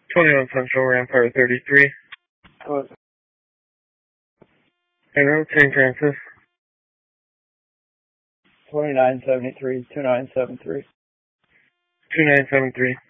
21 Central, Rampart 33. What? En route, St. Francis. 2973, 2973. 2973.